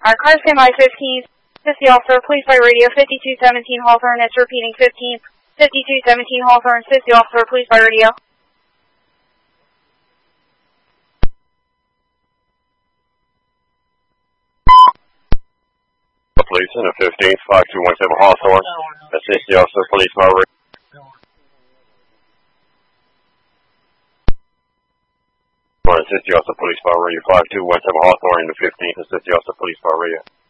Car standby 15. Assist the officer, police by radio, 5217 Hawthorne. It's repeating 15. 5217 Hawthorne. Assist the officer, police by radio. Police in the 15th, 5217 Hawthorne. Assist the officer, police by radio. Assist the officer, police by radio. 5217 Hawthorne in the 15th. Assist the officer, police by radio.